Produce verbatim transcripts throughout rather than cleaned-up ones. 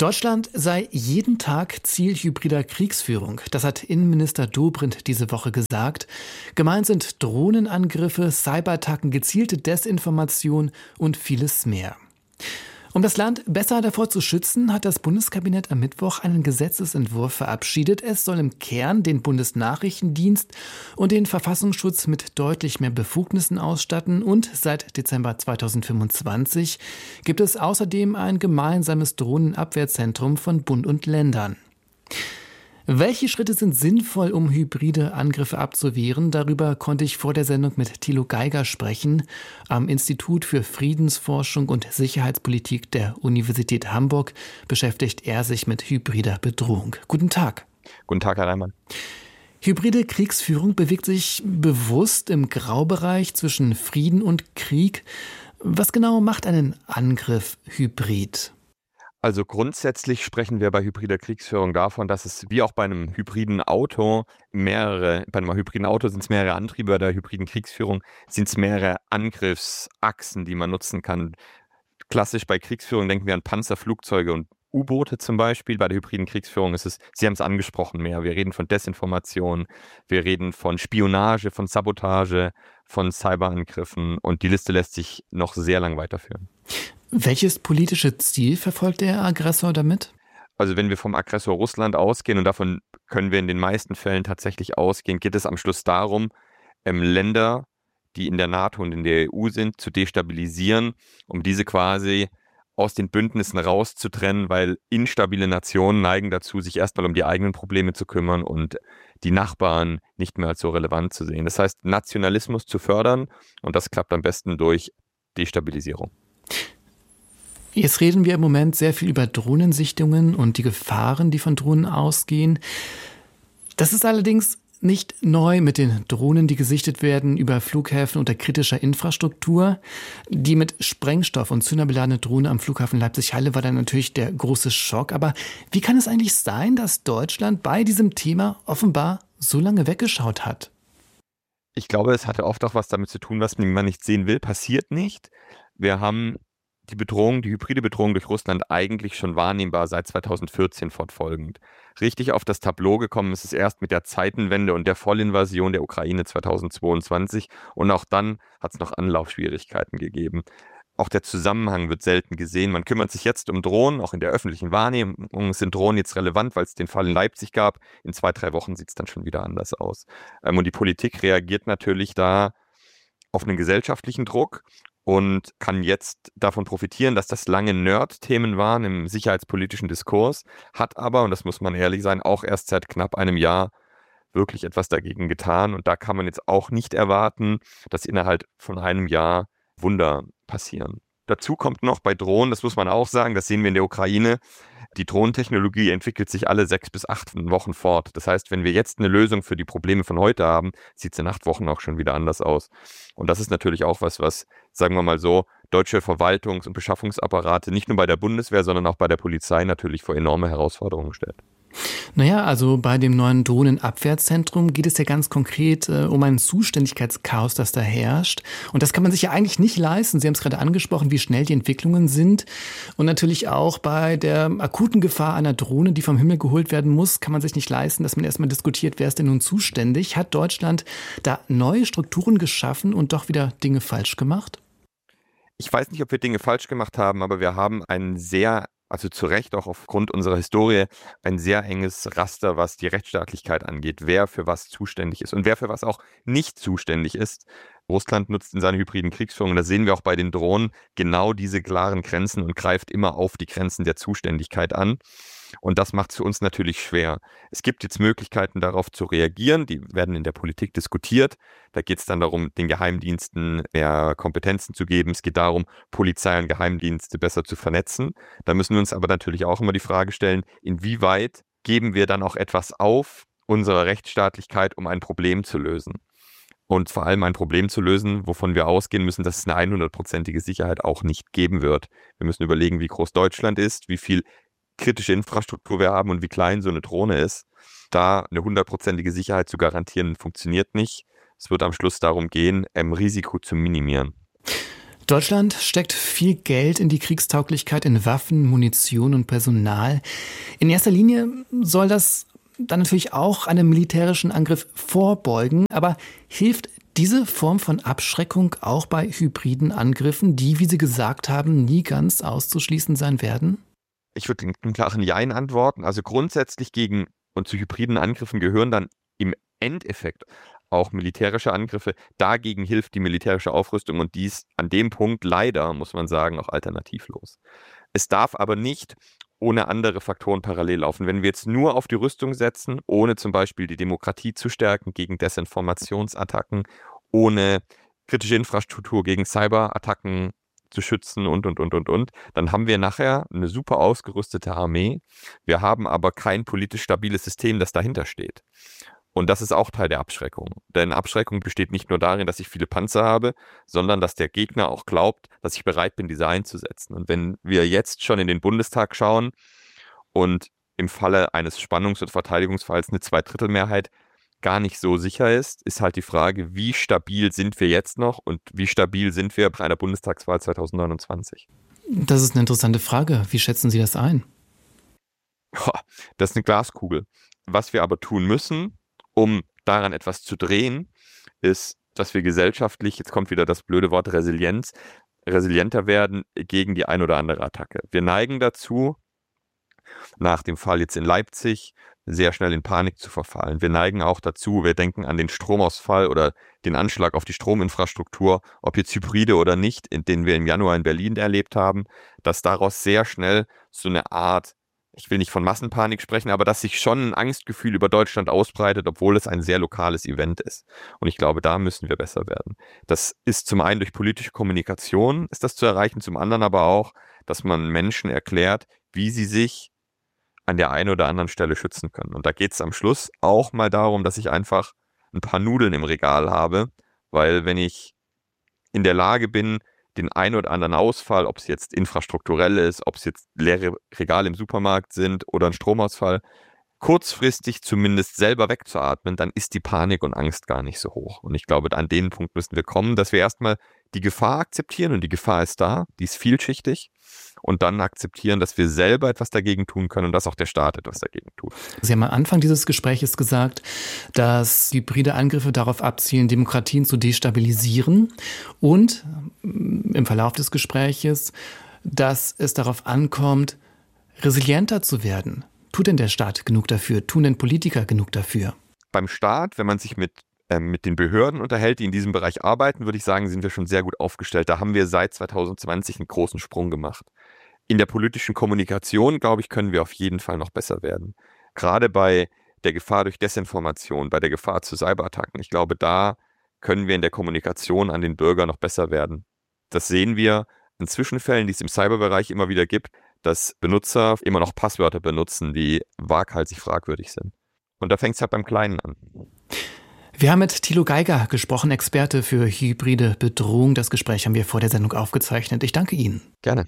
Deutschland sei jeden Tag Ziel hybrider Kriegsführung. Das hat Innenminister Dobrindt diese Woche gesagt. Gemeint sind Drohnenangriffe, Cyberattacken, gezielte Desinformation und vieles mehr. Um das Land besser davor zu schützen, hat das Bundeskabinett am Mittwoch einen Gesetzesentwurf verabschiedet. Es soll im Kern den Bundesnachrichtendienst und den Verfassungsschutz mit deutlich mehr Befugnissen ausstatten. Und seit Dezember zweitausendfünfundzwanzig gibt es außerdem ein gemeinsames Drohnenabwehrzentrum von Bund und Ländern. Welche Schritte sind sinnvoll, um hybride Angriffe abzuwehren? Darüber konnte ich vor der Sendung mit Thilo Geiger sprechen. Am Institut für Friedensforschung und Sicherheitspolitik der Universität Hamburg beschäftigt er sich mit hybrider Bedrohung. Guten Tag. Guten Tag, Herr Reimann. Hybride Kriegsführung bewegt sich bewusst im Graubereich zwischen Frieden und Krieg. Was genau macht einen Angriff hybrid? Also grundsätzlich sprechen wir bei hybrider Kriegsführung davon, dass es wie auch bei einem hybriden Auto mehrere, bei einem hybriden Auto sind es mehrere Antriebe, bei der hybriden Kriegsführung sind es mehrere Angriffsachsen, die man nutzen kann. Klassisch bei Kriegsführung denken wir an Panzer, Flugzeuge und U-Boote zum Beispiel. Bei der hybriden Kriegsführung ist es, Sie haben es angesprochen, mehr. Wir reden von Desinformation, wir reden von Spionage, von Sabotage, von Cyberangriffen und die Liste lässt sich noch sehr lang weiterführen. Welches politische Ziel verfolgt der Aggressor damit? Also wenn wir vom Aggressor Russland ausgehen, und davon können wir in den meisten Fällen tatsächlich ausgehen, geht es am Schluss darum, ähm, Länder, die in der NATO und in der E U sind, zu destabilisieren, um diese quasi aus den Bündnissen rauszutrennen, weil instabile Nationen neigen dazu, sich erstmal um die eigenen Probleme zu kümmern und die Nachbarn nicht mehr als so relevant zu sehen. Das heißt, Nationalismus zu fördern, und das klappt am besten durch Destabilisierung. Jetzt reden wir im Moment sehr viel über Drohnensichtungen und die Gefahren, die von Drohnen ausgehen. Das ist allerdings nicht neu mit den Drohnen, die gesichtet werden über Flughäfen unter kritischer Infrastruktur. Die mit Sprengstoff und Zünder beladene Drohne am Flughafen Leipzig-Halle war dann natürlich der große Schock. Aber wie kann es eigentlich sein, dass Deutschland bei diesem Thema offenbar so lange weggeschaut hat? Ich glaube, es hatte oft auch was damit zu tun, was man nicht sehen will, passiert nicht. Wir haben die Bedrohung, die hybride Bedrohung durch Russland eigentlich schon wahrnehmbar seit zweitausendvierzehn fortfolgend. Richtig auf das Tableau gekommen ist es erst mit der Zeitenwende und der Vollinvasion der Ukraine zweitausendzweiundzwanzig und auch dann hat es noch Anlaufschwierigkeiten gegeben. Auch der Zusammenhang wird selten gesehen. Man kümmert sich jetzt um Drohnen, auch in der öffentlichen Wahrnehmung sind Drohnen jetzt relevant, weil es den Fall in Leipzig gab. In zwei, drei Wochen sieht es dann schon wieder anders aus. Und die Politik reagiert natürlich da auf einen gesellschaftlichen Druck und kann jetzt davon profitieren, dass das lange Nerd-Themen waren im sicherheitspolitischen Diskurs, hat aber, und das muss man ehrlich sein, auch erst seit knapp einem Jahr wirklich etwas dagegen getan. Und da kann man jetzt auch nicht erwarten, dass innerhalb von einem Jahr Wunder passieren. Dazu kommt noch bei Drohnen, das muss man auch sagen, das sehen wir in der Ukraine, die Drohnentechnologie entwickelt sich alle sechs bis acht Wochen fort. Das heißt, wenn wir jetzt eine Lösung für die Probleme von heute haben, sieht es in acht Wochen auch schon wieder anders aus. Und das ist natürlich auch was, was, sagen wir mal so, deutsche Verwaltungs- und Beschaffungsapparate nicht nur bei der Bundeswehr, sondern auch bei der Polizei natürlich vor enorme Herausforderungen stellt. Naja, also bei dem neuen Drohnenabwehrzentrum geht es ja ganz konkret äh, um ein Zuständigkeitschaos, das da herrscht. Und das kann man sich ja eigentlich nicht leisten. Sie haben es gerade angesprochen, wie schnell die Entwicklungen sind. Und natürlich auch bei der akuten Gefahr einer Drohne, die vom Himmel geholt werden muss, kann man sich nicht leisten, dass man erstmal diskutiert, wer ist denn nun zuständig. Hat Deutschland da neue Strukturen geschaffen und doch wieder Dinge falsch gemacht? Ich weiß nicht, ob wir Dinge falsch gemacht haben, aber wir haben einen sehr also zu Recht auch aufgrund unserer Historie, ein sehr enges Raster, was die Rechtsstaatlichkeit angeht, wer für was zuständig ist und wer für was auch nicht zuständig ist. Russland nutzt in seiner hybriden Kriegsführung, das sehen wir auch bei den Drohnen, genau diese klaren Grenzen und greift immer auf die Grenzen der Zuständigkeit an. Und das macht es für uns natürlich schwer. Es gibt jetzt Möglichkeiten, darauf zu reagieren. Die werden in der Politik diskutiert. Da geht es dann darum, den Geheimdiensten mehr Kompetenzen zu geben. Es geht darum, Polizei und Geheimdienste besser zu vernetzen. Da müssen wir uns aber natürlich auch immer die Frage stellen, inwieweit geben wir dann auch etwas auf unserer Rechtsstaatlichkeit, um ein Problem zu lösen. Und vor allem ein Problem zu lösen, wovon wir ausgehen müssen, dass es eine hundertprozentige Sicherheit auch nicht geben wird. Wir müssen überlegen, wie groß Deutschland ist, wie viel kritische Infrastruktur wir haben und wie klein so eine Drohne ist. Da eine hundertprozentige Sicherheit zu garantieren, funktioniert nicht. Es wird am Schluss darum gehen, ein Risiko zu minimieren. Deutschland steckt viel Geld in die Kriegstauglichkeit, in Waffen, Munition und Personal. In erster Linie soll das dann natürlich auch einem militärischen Angriff vorbeugen. Aber hilft diese Form von Abschreckung auch bei hybriden Angriffen, die, wie Sie gesagt haben, nie ganz auszuschließen sein werden? Ich würde einen klaren Jein antworten. Also grundsätzlich gegen und zu hybriden Angriffen gehören dann im Endeffekt auch militärische Angriffe. Dagegen hilft die militärische Aufrüstung und dies an dem Punkt leider, muss man sagen, auch alternativlos. Es darf aber nicht ohne andere Faktoren parallel laufen. Wenn wir jetzt nur auf die Rüstung setzen, ohne zum Beispiel die Demokratie zu stärken gegen Desinformationsattacken, ohne kritische Infrastruktur gegen Cyberattacken zu schützen und, und, und, und, und, dann haben wir nachher eine super ausgerüstete Armee. Wir haben aber kein politisch stabiles System, das dahinter steht. Und das ist auch Teil der Abschreckung. Denn Abschreckung besteht nicht nur darin, dass ich viele Panzer habe, sondern dass der Gegner auch glaubt, dass ich bereit bin, diese einzusetzen. Und wenn wir jetzt schon in den Bundestag schauen und im Falle eines Spannungs- und Verteidigungsfalls eine Zweidrittelmehrheit gar nicht so sicher ist, ist halt die Frage, wie stabil sind wir jetzt noch und wie stabil sind wir bei einer Bundestagswahl zwanzig neunundzwanzig? Das ist eine interessante Frage. Wie schätzen Sie das ein? Das ist eine Glaskugel. Was wir aber tun müssen, um daran etwas zu drehen, ist, dass wir gesellschaftlich, jetzt kommt wieder das blöde Wort Resilienz, resilienter werden gegen die ein oder andere Attacke. Wir neigen dazu, nach dem Fall jetzt in Leipzig, sehr schnell in Panik zu verfallen. Wir neigen auch dazu, wir denken an den Stromausfall oder den Anschlag auf die Strominfrastruktur, ob jetzt Hybride oder nicht, in den wir im Januar in Berlin erlebt haben, dass daraus sehr schnell so eine Art, ich will nicht von Massenpanik sprechen, aber dass sich schon ein Angstgefühl über Deutschland ausbreitet, obwohl es ein sehr lokales Event ist. Und ich glaube, da müssen wir besser werden. Das ist zum einen durch politische Kommunikation ist das zu erreichen, zum anderen aber auch, dass man Menschen erklärt, wie sie sich an der einen oder anderen Stelle schützen können. Und da geht es am Schluss auch mal darum, dass ich einfach ein paar Nudeln im Regal habe, weil wenn ich in der Lage bin, den ein oder anderen Ausfall, ob es jetzt infrastrukturell ist, ob es jetzt leere Regale im Supermarkt sind oder ein Stromausfall, kurzfristig zumindest selber wegzuatmen, dann ist die Panik und Angst gar nicht so hoch. Und ich glaube, an den Punkt müssen wir kommen, dass wir erstmal die Gefahr akzeptieren und die Gefahr ist da, die ist vielschichtig und dann akzeptieren, dass wir selber etwas dagegen tun können und dass auch der Staat etwas dagegen tut. Sie haben am Anfang dieses Gespräches gesagt, dass hybride Angriffe darauf abzielen, Demokratien zu destabilisieren und im Verlauf des Gespräches, dass es darauf ankommt, resilienter zu werden. Tut denn der Staat genug dafür? Tun denn Politiker genug dafür? Beim Staat, wenn man sich mit mit den Behörden unterhält, die in diesem Bereich arbeiten, würde ich sagen, sind wir schon sehr gut aufgestellt. Da haben wir seit zwanzig zwanzig einen großen Sprung gemacht. In der politischen Kommunikation, glaube ich, können wir auf jeden Fall noch besser werden. Gerade bei der Gefahr durch Desinformation, bei der Gefahr zu Cyberattacken. Ich glaube, da können wir in der Kommunikation an den Bürger noch besser werden. Das sehen wir in Zwischenfällen, die es im Cyberbereich immer wieder gibt, dass Benutzer immer noch Passwörter benutzen, die waghalsig fragwürdig sind. Und da fängt es halt beim Kleinen an. Wir haben mit Thilo Geiger gesprochen, Experte für hybride Bedrohung. Das Gespräch haben wir vor der Sendung aufgezeichnet. Ich danke Ihnen. Gerne.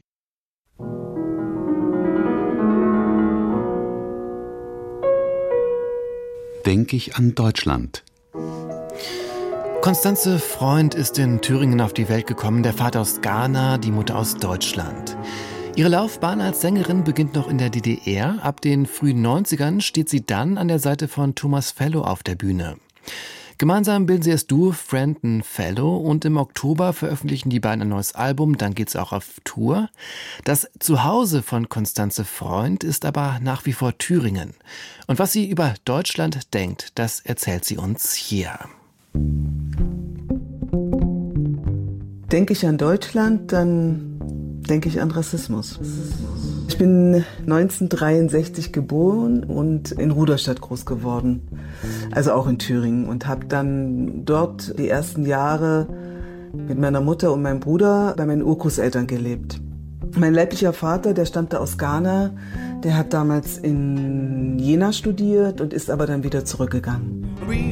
Denke ich an Deutschland. Constanze Freund ist in Thüringen auf die Welt gekommen, der Vater aus Ghana, die Mutter aus Deutschland. Ihre Laufbahn als Sängerin beginnt noch in der D D R. Ab den frühen neunzigern steht sie dann an der Seite von Thomas Fellow auf der Bühne. Gemeinsam bilden sie das Duo Friend and Fellow und im Oktober veröffentlichen die beiden ein neues Album, dann geht's auch auf Tour. Das Zuhause von Constanze Freund ist aber nach wie vor Thüringen. Und was sie über Deutschland denkt, das erzählt sie uns hier. Denke ich an Deutschland, dann denke ich an Rassismus. Ich bin neunzehnhundertdreiundsechzig geboren und in Ruderstadt groß geworden, also auch in Thüringen, und habe dann dort die ersten Jahre mit meiner Mutter und meinem Bruder bei meinen Urgroßeltern gelebt. Mein leiblicher Vater, der stammte aus Ghana, der hat damals in Jena studiert und ist aber dann wieder zurückgegangen.